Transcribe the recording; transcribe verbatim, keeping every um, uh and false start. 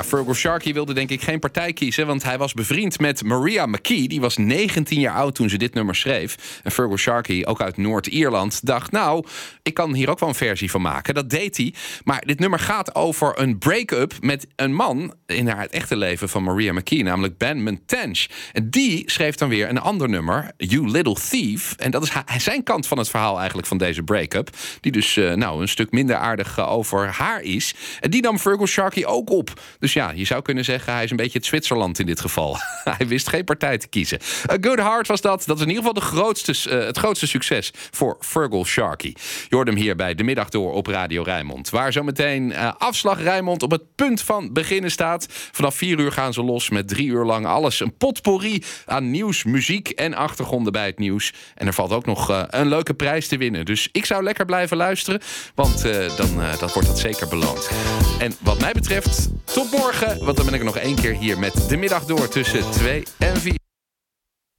Feargal Sharkey wilde denk ik geen partij kiezen, want hij was bevriend met Maria McKee. Die was negentien jaar oud toen ze dit nummer schreef. En Feargal Sharkey, ook uit Noord-Ierland, dacht nou, ik kan hier ook wel een versie van maken. Dat deed hij. Maar dit nummer gaat over een break-up met een man in haar het echte leven van Maria McKee, namelijk Ben Mentench. En die schreef dan weer een ander nummer, You Little Thief. En dat is zijn kant van het verhaal eigenlijk van deze break-up. Die dus uh, nou, een stuk minder aardig uh, over haar is. En die nam Feargal Sharkey ook op. Dus ja, je zou kunnen zeggen, hij is een beetje het Zwitserland in dit geval. Hij wist geen partij te kiezen. A Good Heart was dat. Dat is in ieder geval de grootste, uh, het grootste succes voor Feargal Sharkey. Je hoort hem hier bij De Middag Door op Radio Rijnmond. Waar zometeen uh, afslag Rijnmond op het punt van beginnen staat. Vanaf vier uur gaan ze los met drie uur lang alles. Een potpourri aan nieuws, muziek en achtergronden bij het nieuws. En er valt ook nog uh, een leuke prijs te winnen. Dus ik zou lekker blijven luisteren. Want uh, dan uh, dat wordt dat zeker beloond. En wat mij betreft, tot morgen. Want dan ben ik er nog één keer hier met De Middag Door tussen twee en vier.